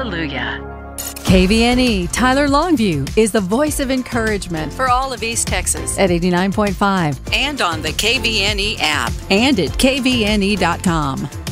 Hallelujah. KVNE Tyler Longview is the voice of encouragement For all of East Texas. at 89.5 And on the KVNE app. and at kvne.com.